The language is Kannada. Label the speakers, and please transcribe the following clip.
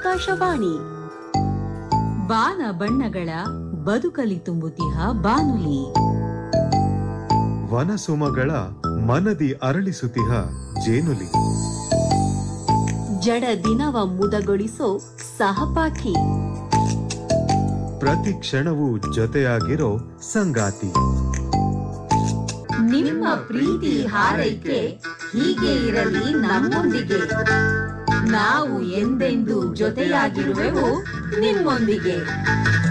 Speaker 1: ಆಕಾಶವಾಣಿ ಬಾನ ಬಣ್ಣಗಳ ಬದುಕಲಿ ತುಂಬುತಿಹ ಬಾನುಲಿ
Speaker 2: ವನಸುಮಗಳ ಮನದಿ ಅರಳಿಸುತಿಹ ಜೇನುಲಿ
Speaker 1: ಜಡ ದಿನವ ಮುದಗೊಳಿಸೋ ಸಹಪಾಠಿ
Speaker 2: ಪ್ರತಿ ಕ್ಷಣವೂ ಜೊತೆಯಾಗಿರೋ ಸಂಗಾತಿ
Speaker 1: ನಿಮ್ಮ ಪ್ರೀತಿ ಹಾರೈಕೆ ಹೀಗೆ ಇರಲಿ ನಮ್ಮೊಂದಿಗೆ ನಾವು ಎಂದೆಂದೂ ಜೊತೆಯಾಗಿರುವೆವು ನಿಮ್ಮೊಂದಿಗೆ